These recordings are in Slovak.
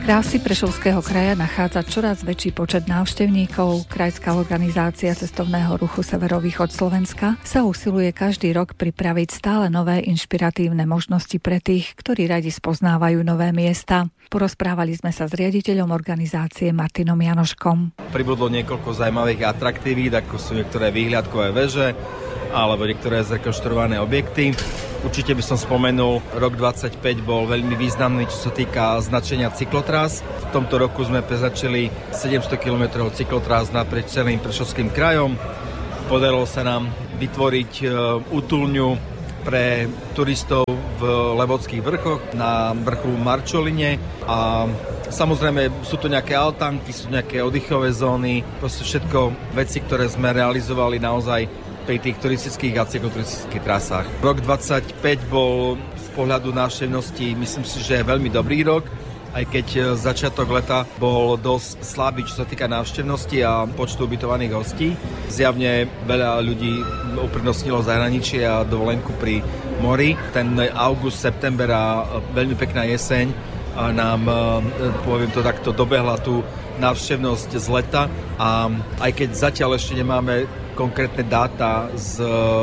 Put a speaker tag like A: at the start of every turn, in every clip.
A: Krásy Prešovského kraja nachádza čoraz väčší počet návštevníkov. Krajská organizácia cestovného ruchu Severovýchod Slovenska sa usiluje každý rok pripraviť stále nové inšpiratívne možnosti pre tých, ktorí radi spoznávajú nové miesta. Porozprávali sme sa s riaditeľom organizácie Martinom Janoškom.
B: Pribudlo niekoľko zaujímavých atraktivít, ako sú niektoré výhľadkové veže alebo niektoré zrekonštruované objekty. Určite by som spomenul, rok 25 bol veľmi významný, čo sa týka značenia cyklotrás. V tomto roku sme preznačili 700 km cyklotrás naprieč celým Prešovským krajom. Podarilo sa nám vytvoriť útulňu pre turistov v Levodských vrchoch, na vrchu Marčoline a samozrejme sú tu nejaké altánky, sú nejaké oddychové zóny, proste všetko veci, ktoré sme realizovali naozaj pri tých turistických a cykloturistických trasách. Rok 25 bol z pohľadu návštevnosti, myslím si, že je veľmi dobrý rok, aj keď začiatok leta bol dosť slabý, čo sa týka návštevnosti a počtu ubytovaných hostí. Zjavne veľa ľudí uprednostnilo zahraničie a dovolenku pri mori. Ten august, september a veľmi pekná jeseň nám, poviem to takto, dobehla tú návštevnosť z leta a aj keď zatiaľ ešte nemáme konkrétne dáta z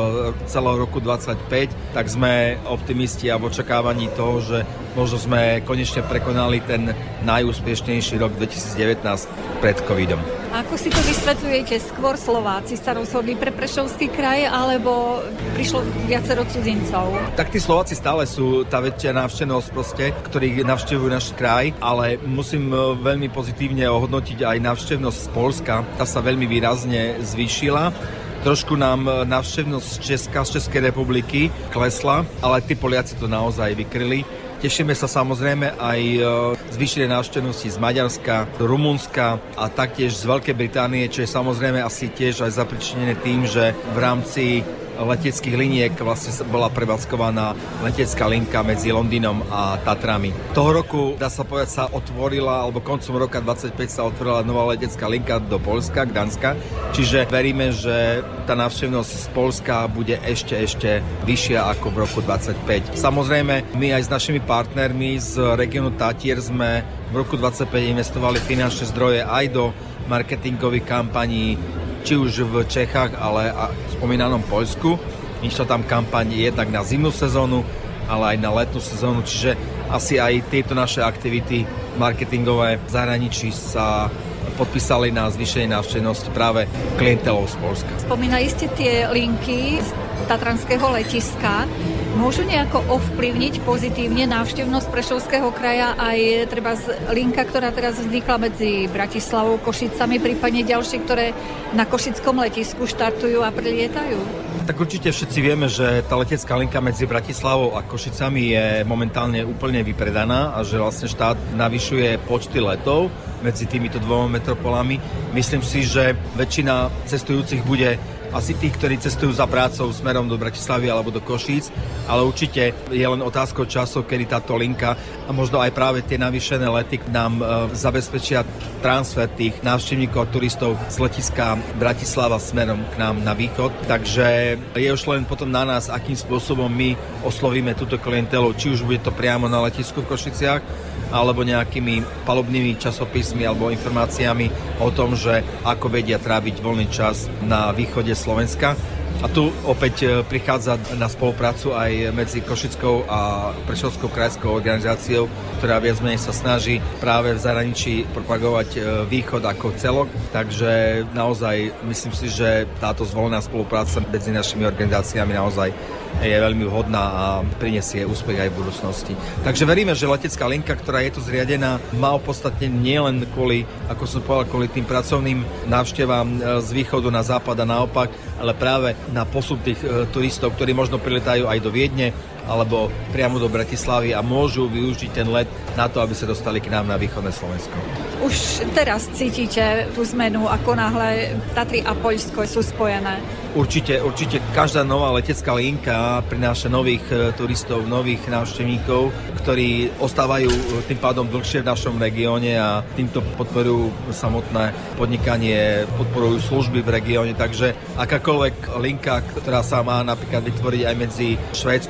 B: celého roku 25, tak sme optimisti a v očakávaní toho, že možno sme konečne prekonali ten najúspešnejší rok 2019 pred covidom.
A: Ako si to vysvetľujete? Skôr Slováci sa rozhodli pre Prešovský kraj, alebo prišlo viacero cudzincov?
B: Tak tí Slováci stále sú tá väčšia návštevnosť proste, ktorí navštevujú náš kraj, ale musím veľmi pozitívne ohodnotiť aj návštevnosť z Poľska. Tá sa veľmi výrazne zvýšila. Trošku nám návštevnosť z Českej republiky klesla, ale tí Poliaci to naozaj vykryli. Tešíme sa samozrejme aj zvýšenej návštevnosti z Maďarska, Rumunska a taktiež z Veľkej Británie, čo je samozrejme asi tiež aj zapričinené tým, že v rámci leteckých liniek vlastne bola prevádzkovaná letecká linka medzi Londýnom a Tatrami. Toho roku, dá sa povedať, sa otvorila, alebo koncom roka 25 sa otvorila nová letecká linka do Poľska, Gdanska, čiže veríme, že tá návštevnosť z Poľska bude ešte vyššia ako v roku 25. Samozrejme, my aj s našimi partnermi z regiónu Tatier sme v roku 25 investovali finančné zdroje aj do marketingových kampaní, či už v Čechách, ale aj v spomínanom Poľsku. Išla tam kampaň jednak na zimnú sezónu, ale aj na letnú sezónu, čiže asi aj tieto naše aktivity marketingové v zahraničí sa podpísali na zvýšenie návštevnosti práve klientelov z Poľska. Spomínali
A: ste tie linky z tatranského letiska. Môžu nejako ovplyvniť pozitívne návštevnosť Prešovského kraja aj treba linka, ktorá teraz vznikla medzi Bratislavou, Košicami, prípadne ďalšie, ktoré na košickom letisku štartujú a prilietajú?
B: Tak určite všetci vieme, že tá letecká linka medzi Bratislavou a Košicami je momentálne úplne vypredaná a že vlastne štát navyšuje počty letov medzi týmito dvoma metropolami. Myslím si, že väčšina cestujúcich bude asi tých, ktorí cestujú za prácou smerom do Bratislavy alebo do Košíc, ale určite je len otázkou času, kedy táto linka a možno aj práve tie navýšené lety nám zabezpečia transfer tých návštevníkov a turistov z letiska Bratislava smerom k nám na východ. Takže je už len potom na nás, akým spôsobom my oslovíme túto klientelu, či už bude to priamo na letisku v Košiciach, alebo nejakými palubnými časopismi alebo informáciami o tom, že ako vedia tráviť voľný čas na východe Slovenska. A tu opäť prichádza na spoluprácu aj medzi Košickou a Prešovskou krajskou organizáciou, ktorá viac menej sa snaží práve v zahraničí propagovať východ ako celok. Takže naozaj myslím si, že táto zvolená spolupráca medzi našimi organizáciami naozaj je veľmi vhodná a prinesie úspech aj v budúcnosti. Takže veríme, že letecká linka, ktorá je tu zriadená, má opodstatnenie nielen kvôli, ako som povedal, kvôli tým pracovným návštevám z východu na západ a naopak, ale práve na posun tých turistov, ktorí možno priletajú aj do Viedne alebo priamo do Bratislavy a môžu využiť ten let na to, aby sa dostali k nám na východné Slovensko.
A: Už teraz cítite tú zmenu, ako náhle Tatry a Poľsko sú spojené?
B: Určite každá nová letecká linka prináša nových turistov, nových návštevníkov, ktorí ostávajú tým pádom dlhšie v našom regióne a týmto podporujú samotné podnikanie, podporujú služby v regióne. Takže akákoľvek linka, ktorá sa má napríklad vytvoriť aj medzi Švédskom a medzi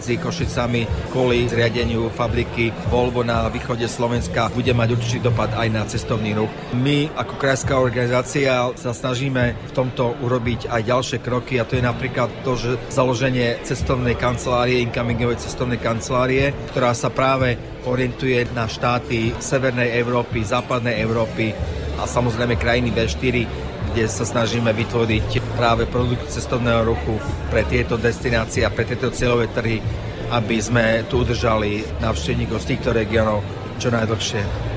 B: medzi Košicami kvôli zriadeniu fabriky Volvo na východe Slovenska bude mať určitý dopad aj na cestovný ruch. My ako krajská organizácia sa snažíme v tomto urobiť aj ďalšie kroky a to je napríklad to, že založenie cestovnej kancelárie, incomingovej cestovnej kancelárie, ktorá sa práve orientuje na štáty Severnej Európy, Západnej Európy a samozrejme krajiny V4, kde sa snažíme vytvoriť práve produkt cestovného ruchu pre tieto destinácie a pre tieto cieľové trhy, aby sme tu udržali návštevníkov z týchto regiónov čo najdlhšie.